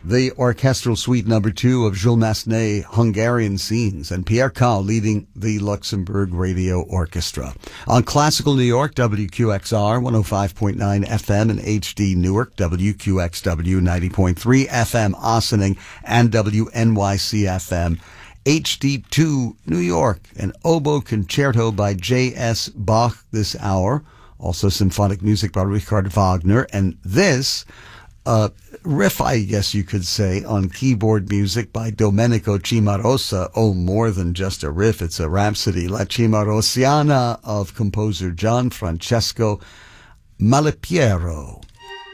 The orchestral suite number 2 of Jules Massenet, Hungarian Scenes, and Pierre Cao leading the Luxembourg Radio Orchestra. On Classical New York, WQXR 105.9 FM and HD Newark, WQXW 90.3 FM Ossining, and WNYC FM HD2 New York. An oboe concerto by J.S. Bach this hour. Also symphonic music by Richard Wagner. And this riff, I guess you could say, on keyboard music by Domenico Cimarosa. Oh, more than just a riff, it's a rhapsody. La Cimarosiana of composer Gian Francesco Malipiero.